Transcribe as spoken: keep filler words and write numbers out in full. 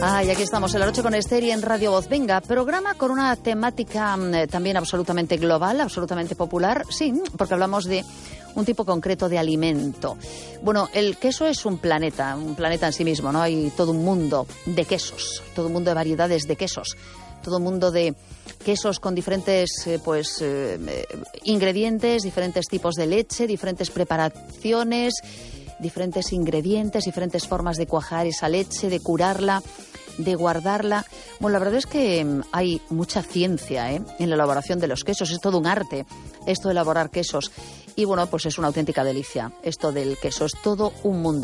Ah, y aquí estamos, el ocho con Esther y en Radio Voz. Venga, programa con una temática eh, también absolutamente global, absolutamente popular. Sí, porque hablamos de un tipo concreto de alimento. Bueno, el queso es un planeta, un planeta en sí mismo, ¿no? Hay todo un mundo de quesos, todo un mundo de variedades de quesos, todo un mundo de quesos con diferentes eh, pues eh, ingredientes, diferentes tipos de leche, diferentes preparaciones, diferentes ingredientes, diferentes formas de cuajar esa leche, de curarla, de guardarla. Bueno, la verdad es que hay mucha ciencia ¿eh? en la elaboración de los quesos. Es todo un arte esto de elaborar quesos. Y bueno, pues es una auténtica delicia. Esto del queso es todo un mundo.